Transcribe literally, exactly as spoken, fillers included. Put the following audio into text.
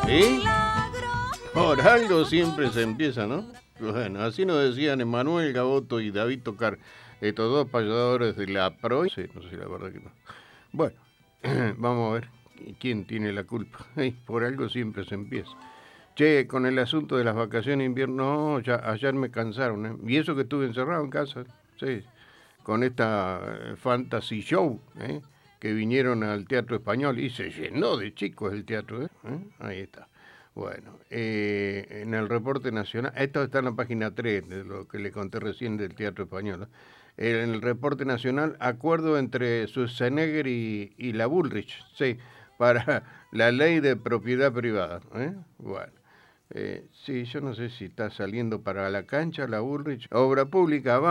¿Sí? Por algo siempre se empieza, ¿no? Bueno, así nos decían Emanuel Gaboto y David Tocar, estos dos payadores de la Pro. Sí, no sé, la verdad que no. Bueno, vamos a ver quién tiene la culpa. Por algo siempre se empieza. Che, con el asunto de las vacaciones de invierno, no, ya, ayer me cansaron, ¿eh? Y eso que estuve encerrado en casa, sí, con esta eh, fantasy show, ¿eh? Que vinieron al Teatro Español y se llenó de chicos el teatro, ¿eh? ¿Eh? Ahí está. Bueno, eh, en el reporte nacional, esto está en la página tres de lo que le conté recién del Teatro Español. ¿Eh? En el reporte nacional, acuerdo entre Schwarzenegger y, y la Bullrich, sí, para la ley de propiedad privada. ¿Eh? Bueno. Eh, sí, yo no sé si está saliendo para la cancha la Bullrich. Obra pública, va.